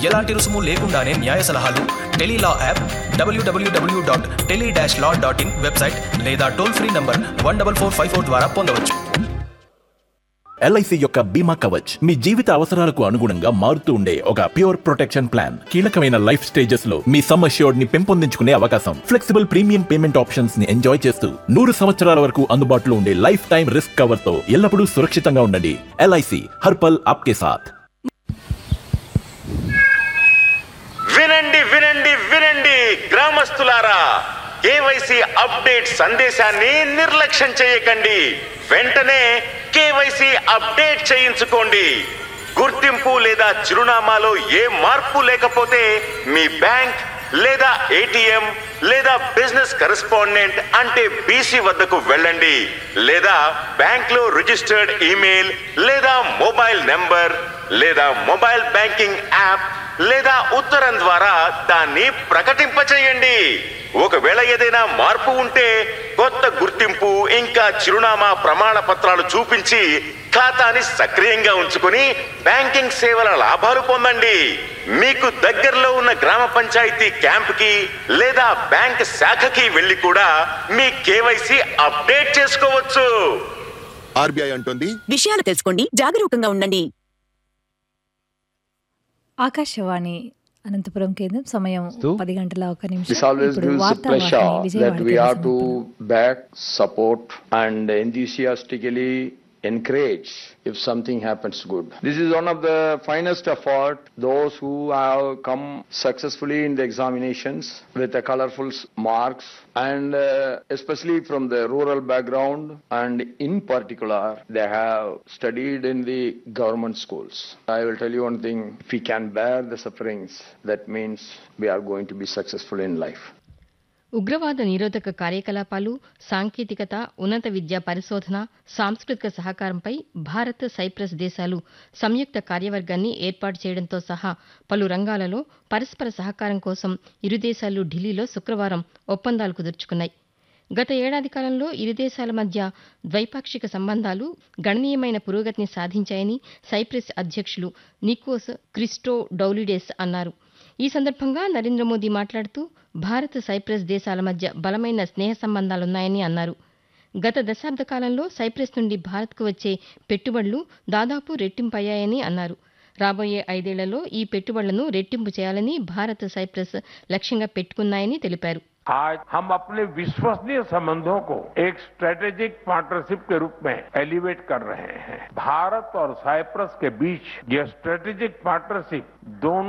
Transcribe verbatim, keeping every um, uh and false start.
ఎలాంటి రుసుము లేకుండానే న్యాయ సలహాలు Tele-Law app, WWW dot tele dash law dot in website లేదా toll free number one double four five four ద్వారా పొందవచ్చు. ఎల్ఐసి యొక్క బీమా కవచ్ మీ జీవిత అవసరాలకు అనుగుణంగా మారుతూ ఉండే ఒక ప్యూర్ ప్రొటెక్షన్ ప్లాన్. కీలకమైన లైఫ్ స్టేజెస్ లో మీ సమ్ అష్యూర్డ్ ని పెంపొందించుకునే అవకాశం, ఫ్లెక్సిబుల్ ప్రీమియం పేమెంట్ ఆప్షన్స్ ని ఎంజాయ్ చేస్తూ నూరు సంవత్సరాల వరకు అందుబాటులో ఉండే లైఫ్ టైం రిస్క్ కవర్ తో ఎల్లప్పుడూ సురక్షితంగా ఉండండి. ఎల్ఐసి హర్పల్ ఆప్కే సాథ్. వినండి వినండి వినండి గ్రామస్తులారా, కేవైసీ అప్డేట్ సందేశాన్ని నిర్లక్ష్యం చేయకండి. వెంటనే కేవైసీ అప్డేట్ చేయించుకోండి. గుర్తింపు లేదా చిరునామాలో ఏ మార్పు లేకపోతే మీ బ్యాంక్ లేదా ఏటీఎం లేదా బిజినెస్ కరెస్పాండెంట్ అంటే బీసీ వద్దకు వెళ్ళండి. లేదా బ్యాంక్ లో రిజిస్టర్డ్ ఈమెయిల్ లేదా మొబైల్ నెంబర్ లేదా మొబైల్ బ్యాంకింగ్ యాప్ లేదా ఉత్తరం ద్వారా దాన్ని ప్రకటింపచేయండి. ఒకవేళ ఏదైనా మార్పు ఉంటే కొత్త గుర్తింపు ఇంకా చిరునామా ప్రమాణ పత్రాలు చూపించి ఖాతాని సక్రియంగా ఉంచుకుని బ్యాంకింగ్ సేవల లాభాలు పొందండి. మీకు దగ్గరలో ఉన్న గ్రామ పంచాయతీ క్యాంప్ కి లేదా బ్యాంక్ శాఖకి వెళ్లి కూడా మీ కేవైసీ అప్డేట్ చేసుకోవచ్చు. ఆర్బీఐ అంటుంది, విషయాలు తెలుసుకోండి, జాగరూకంగా ఉండండి. ఆకాశవాణి అనంతపురం కేంద్రం, సమయం పది గంటల ఒక నిమిషం. This always ఇప్పుడు gives a వార్తావాహిని pleasure Vijayawada that we కేంద్ర are to సమర్పణ. back, support and enthusiastically encourage if something happens good. This is one of the finest effort, those who have come successfully in the examinations with the colorful marks and uh, especially from the rural background, and in particular they have studied in the government schools. I will tell you one thing, if we can bear the sufferings, that means we are going to be successful in life. ఉగ్రవాద నిరోధక కార్యకలాపాలు, సాంకేతికత, ఉన్నత విద్యా పరిశోధన, సాంస్కృతిక సహకారంపై Bharat, cypress దేశాలు సంయుక్త కార్యవర్గాన్ని ఏర్పాటు చేయడంతో సహా పలు రంగాలలో పరస్పర సహకారం కోసం ఇరు దేశాలు ఢిల్లీలో శుక్రవారం ఒప్పందాలు కుదుర్చుకున్నాయి. గత ఏడాది కాలంలో ఇరు దేశాల మధ్య ద్వైపాక్షిక సంబంధాలు గణనీయమైన పురోగతిని సాధించాయని సైప్రస్ అధ్యక్షులు నికోస్ క్రిస్టోడౌలిడెస్ అన్నారు. ఈ సందర్భంగా నరేంద్ర మోదీ మాట్లాడుతూ భారత్, సైప్రస్ దేశాల మధ్య బలమైన స్నేహ సంబంధాలున్నాయని అన్నారు. గత దశాబ్ద కాలంలో సైప్రస్ నుండి భారత్కు వచ్చే పెట్టుబడులు దాదాపు రెట్టింపయ్యాయని అన్నారు. రాబోయే ఐదేళ్లలో ఈ పెట్టుబడులను రెట్టింపు చేయాలని భారత్, సైప్రస్ లక్ష్యంగా పెట్టుకున్నాయని తెలిపారు. आज हम अपने विश्वसनीय संबंधों को एक स्ट्रेटेजिक पार्टनरशिप के रूप में एलिवेट कर रहे हैं. भारत और साइप्रस के बीच यह स्ट्रेटेजिक पार्टनरशिप दोनों